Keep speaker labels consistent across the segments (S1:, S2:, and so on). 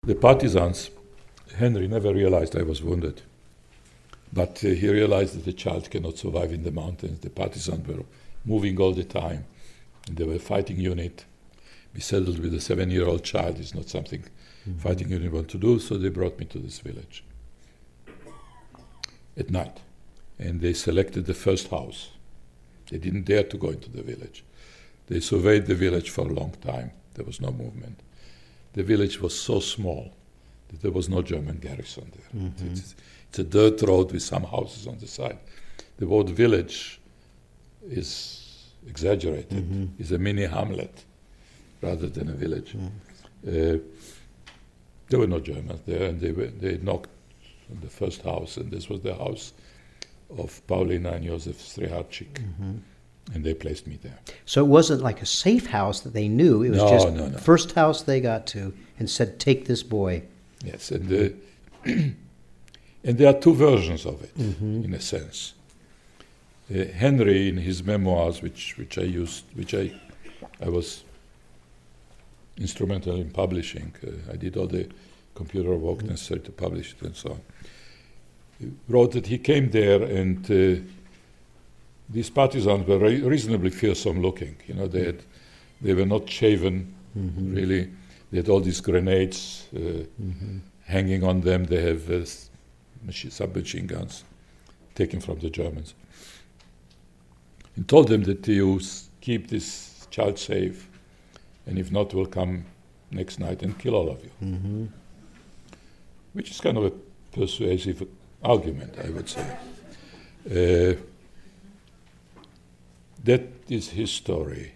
S1: The partisans, Henry never realized I was wounded. But he realized that the child cannot survive in the mountains. The partisans were moving all the time. They were a fighting unit. Be saddled with a 7-year-old child is not something fighting unit want to do, so they brought me to this village at night. And they selected the first house. They didn't dare to go into the village. They surveyed the village for a long time. There was no movement. The village was so small that there was no German garrison there.
S2: Mm-hmm.
S1: It's a dirt road with some houses on the side. The word village is exaggerated. It's a mini hamlet rather than a village. There were no Germans there, and they knocked on the first house, and this was the house of Paulina and Josef Striharczyk, and they placed me there.
S2: So it wasn't like a safe house that they knew. It was
S1: No.
S2: First house they got to and said, take this boy.
S1: Yes, and and there are two versions of it, in a sense. Henry, in his memoirs, which I was instrumental in publishing, I did all the computer work necessary to publish it and so on. He wrote that he came there and these partisans were reasonably fearsome looking. You know, they were not shaven, really. They had all these grenades hanging on them. They have submachine guns taken from the Germans. He told them that you keep this child safe, and if not, we'll come next night and kill all of you. Which is kind of a persuasive argument, I would say. That is his story.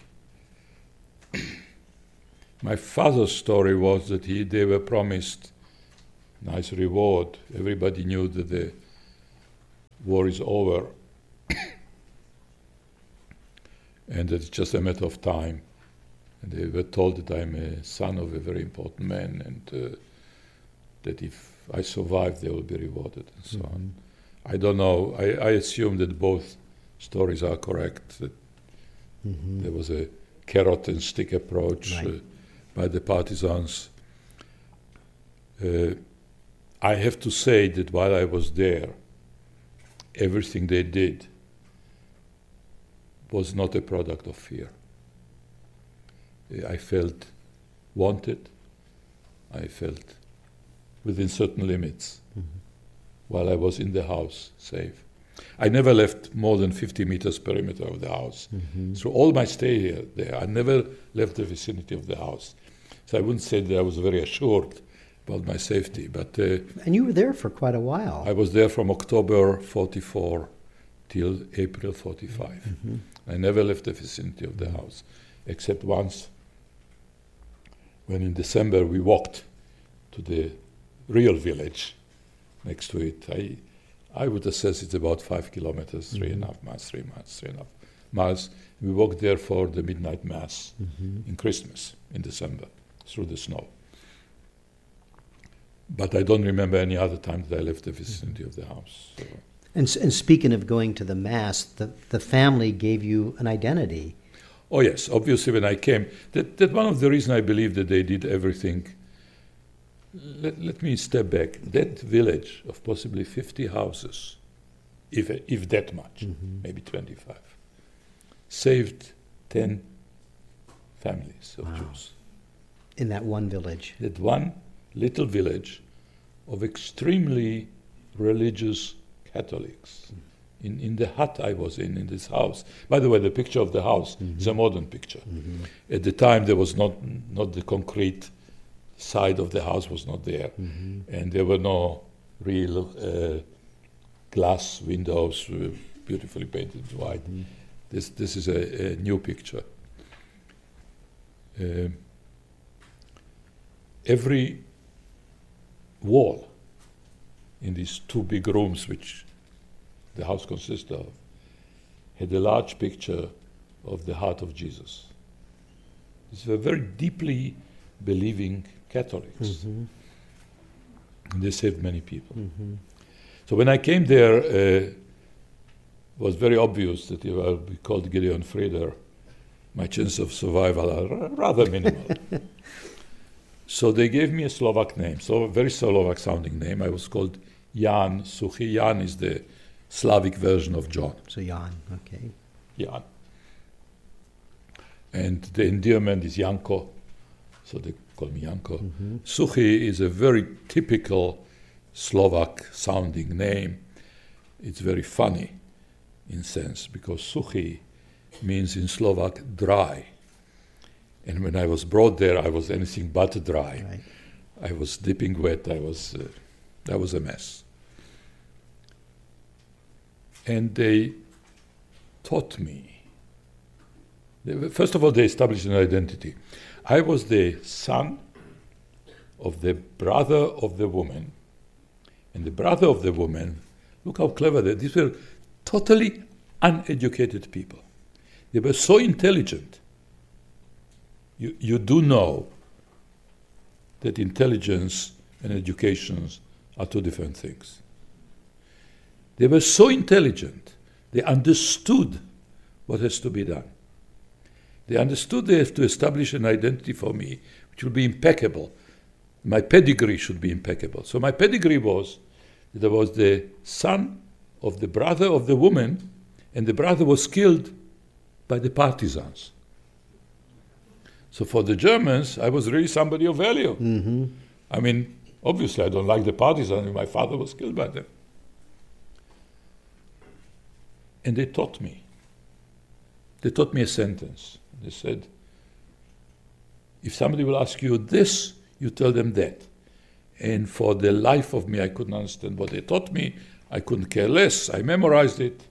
S1: My father's story was that they were promised nice reward. Everybody knew that the war is over and that it's just a matter of time. And they were told that I'm a son of a very important man and that if I survive, they will be rewarded and so on. I don't know. I assume that both stories are correct, that there was a carrot and stick approach by the partisans. I have to say that while I was there, everything they did was not a product of fear. I felt wanted. I felt within certain limits while I was in the house, safe. I never left more than 50 meters perimeter of the house. Through all my stay there, I never left the vicinity of the house. So I wouldn't say that I was very assured about my safety. But
S2: and you were there for quite a while.
S1: I was there from October 44 till April 45. I never left the vicinity of the house, except once when in December we walked to the real village next to it. I would assess it's about 5 kilometers, 3.5 miles, 3.5 miles. We walked there for the midnight mass in Christmas, in December, through the snow. But I don't remember any other time that I left the vicinity of the house. So.
S2: And speaking of going to the mass, the family gave you an identity.
S1: Oh yes, obviously when I came, that one of the reasons I believe that they did everything. Let me step back. That village of possibly 50 houses, if that much, maybe 25, saved 10 families of Jews.
S2: In that one village.
S1: That one little village of extremely religious Catholics. In the hut I was in this house. By the way, the picture of the house is a modern picture. At the time, there was not the concrete side of the house was not there, and there were no real glass windows beautifully painted white. This is a new picture. Every wall in these two big rooms, which the house consisted of, had a large picture of the heart of Jesus. These were very deeply believing Catholics. And they saved many people. So when I came there, it was very obvious that if I would be called Gideon Frieder, my chance of survival are rather minimal. So they gave me a Slovak name, so a very Slovak-sounding name. I was called Jan Suchy. Jan is the Slavic version of John.
S2: So Jan, okay.
S1: Jan. And the endearment is Janko, so they call me Janko.
S2: Mm-hmm.
S1: Suchy is a very typical Slovak-sounding name. It's very funny in sense, because Suchy means in Slovak dry. And when I was brought there, I was anything but dry.
S2: Right.
S1: I was dipping wet. That was a mess. And they taught me. First of all, they established an identity. I was the son of the brother of the woman. And the brother of the woman, look how clever they are. These were totally uneducated people. They were so intelligent. You do know that intelligence and education are two different things. They were so intelligent, they understood what has to be done. They understood they have to establish an identity for me, which will be impeccable. My pedigree should be impeccable. So my pedigree was that I was the son of the brother of the woman, and the brother was killed by the partisans. So for the Germans, I was really somebody of value.
S2: Mm-hmm.
S1: I mean, obviously I don't like the partisans, my father was killed by them. And they taught me. They taught me a sentence. They said, if somebody will ask you this, you tell them that. And for the life of me, I couldn't understand what they taught me. I couldn't care less. I memorized it.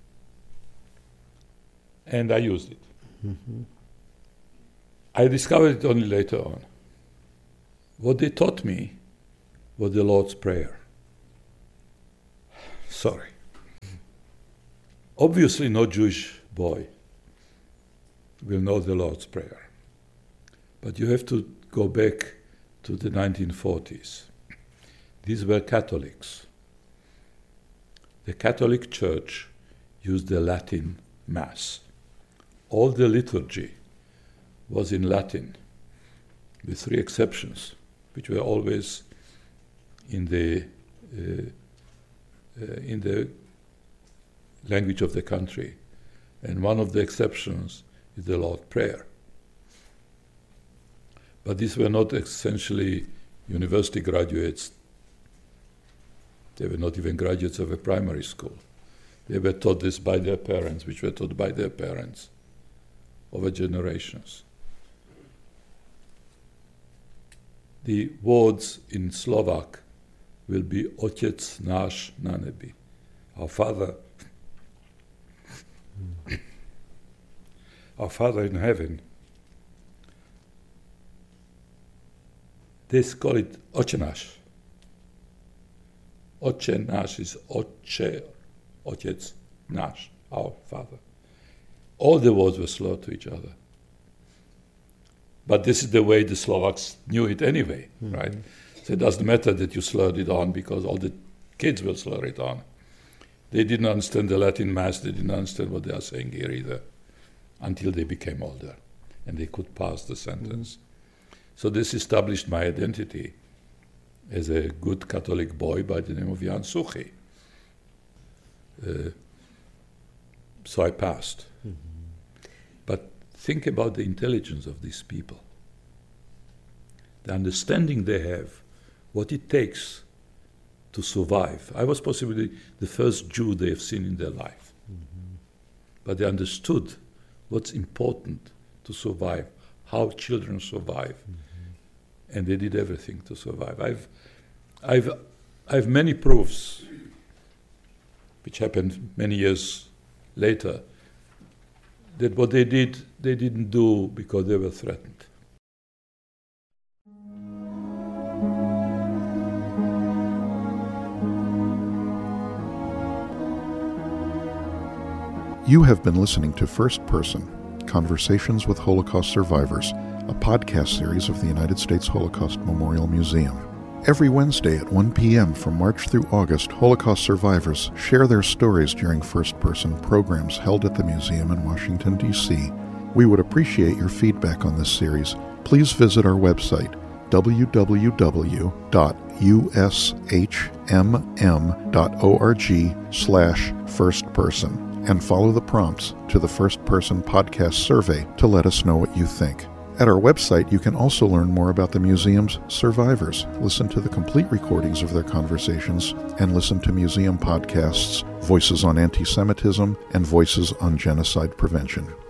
S1: And I used it.
S2: Mm-hmm.
S1: I discovered it only later on. What they taught me was the Lord's Prayer. Sorry. Obviously, no Jewish boy will know the Lord's Prayer. But you have to go back to the 1940s. These were Catholics. The Catholic Church used the Latin Mass. All the liturgy was in Latin, with 3 exceptions, which were always in the language of the country. And one of the exceptions is the Lord's Prayer. But these were not essentially university graduates. They were not even graduates of a primary school. They were taught this by their parents, which were taught by their parents over generations. The words in Slovak will be Otec náš na nebi, our Father, our Father in heaven. They call it Oče náš. Oče náš is Oče, Otec náš, our Father. All the words were slurred to each other. But this is the way the Slovaks knew it anyway, right? So it doesn't matter that you slurred it on, because all the kids will slur it on. They didn't understand the Latin Mass, they didn't understand what they are saying here either, until they became older and they could pass the sentence. So this established my identity as a good Catholic boy by the name of Jan Suchy. So I passed. But think about the intelligence of these people. The understanding they have, what it takes to survive. I was possibly the first Jew they have seen in their life. But they understood what's important to survive, how children survive. And they did everything to survive. I've many proofs, which happened many years later, that what they did, they didn't do because they were threatened.
S3: You have been listening to First Person, Conversations with Holocaust Survivors, a podcast series of the United States Holocaust Memorial Museum. Every Wednesday at 1 p.m. from March through August, Holocaust survivors share their stories during first-person programs held at the museum in Washington, D.C. We would appreciate your feedback on this series. Please visit our website, www.ushmm.org/firstperson and follow the prompts to the First Person Podcast survey to let us know what you think. At our website, you can also learn more about the museum's survivors, listen to the complete recordings of their conversations, and listen to museum podcasts, Voices on Anti-Semitism and Voices on Genocide Prevention.